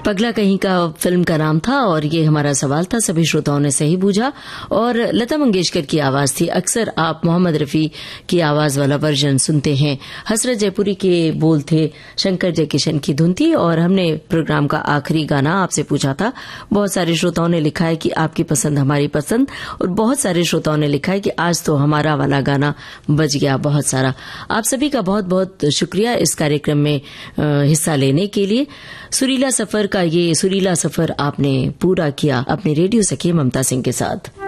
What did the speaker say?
पगला कहीं का फिल्म का नाम था और ये हमारा सवाल था, सभी श्रोताओं ने सही बूझा और लता मंगेशकर की आवाज थी। अक्सर आप मोहम्मद रफी की आवाज वाला वर्जन सुनते हैं। हसरत जयपुरी के बोल थे, शंकर जयकिशन की धुन थी और हमने प्रोग्राम का आखिरी गाना आपसे पूछा था। बहुत सारे श्रोताओं ने लिखा है कि आपकी पसंद हमारी पसंद, और बहुत सारे श्रोताओं ने लिखा है कि आज तो हमारा वाला गाना बज गया। बहुत सारा आप सभी का बहुत बहुत शुक्रिया इस कार्यक्रम में हिस्सा लेने के लिए। सुरीला सफर का ये सुरीला सफर आपने पूरा किया अपने रेडियो सखी ममता सिंह के साथ।